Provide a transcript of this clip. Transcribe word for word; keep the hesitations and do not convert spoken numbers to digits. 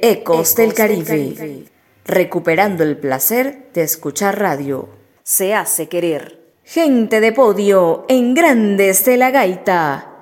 Ecos del Caribe, recuperando el placer de escuchar radio. Se hace querer. Gente de podio en Grandes de la Gaita.